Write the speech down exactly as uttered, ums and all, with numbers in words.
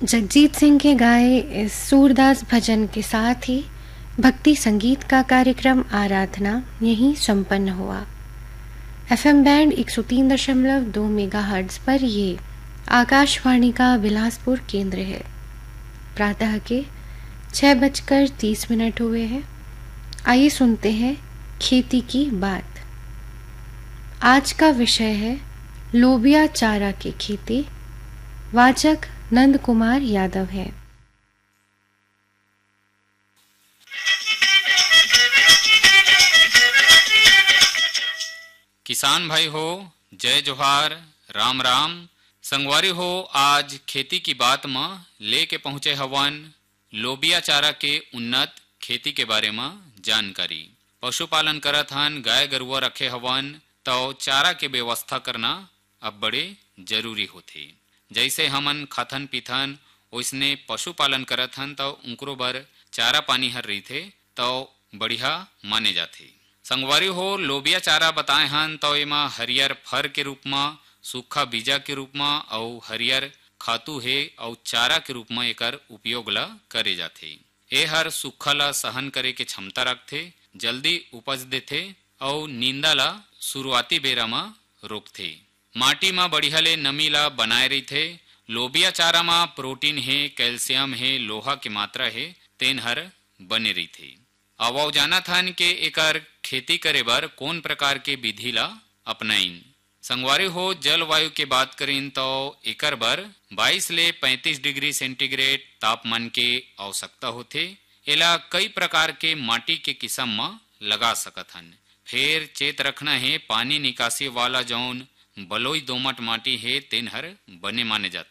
जगजीत सिंह के गाए इस सूरदास भजन के साथ ही भक्ति संगीत का कार्यक्रम आराधना यहीं संपन्न हुआ। एफएम बैंड एक सौ तीन दशमलव दो मेगाहर्ट्ज पर ये आकाशवाणी का बिलासपुर केंद्र है। प्रातः के छः बजकर तीस मिनट हुए हैं। आइए सुनते हैं खेती की बात। आज का विषय है लोबिया चारा की खेती। वाचक नंद कुमार यादव है। किसान भाई हो, जय जोहार, राम राम। संगवारी हो, आज खेती की बात में लेके पहुंचे हवन लोबिया चारा के उन्नत खेती के बारे में जानकारी। पशुपालन करत हन, गाय गरुआ रखे हवन, तो चारा के व्यवस्था करना अब बड़े जरूरी होते। जैसे हमन खाथन पीथन वैसने पशुपालन करत हन तो उनकरो बर चारा पानी हर रही थे तो बढ़िया माने जाते। संगवारी हो, लोबिया चारा बताए हन तो एमा हरियर फर के रूप में, सूखा बीजा के रूप में और हरियर खातू है और चारा के रूप में एकर उपयोग ला करे जाते। ए हर सूखा ला सहन करे के क्षमता रखते, जल्दी उपज देते और नींदा ला शुरुआती बेरा में रोकते। माटी में बढ़िया ले नमी ला बनाए रही थे। लोबिया चारा में प्रोटीन है, कैल्शियम है, लोहा की मात्रा है, तेन हर बने रही थे। अब वो जाना था के एकर खेती करे बर कौन प्रकार के विधि ला अपनाइन। संगवारी हो, जलवायु के बात करें तो एकर बर बाईस ले पैंतीस डिग्री सेंटीग्रेड तापमान के आवश्यकता होते। एला कई प्रकार के माटी के किस्म में लगा सकत हन। फिर चेत रखना है पानी निकासी वाला जौन बलोई दोमट माटी है तेन हर बने माने जाते।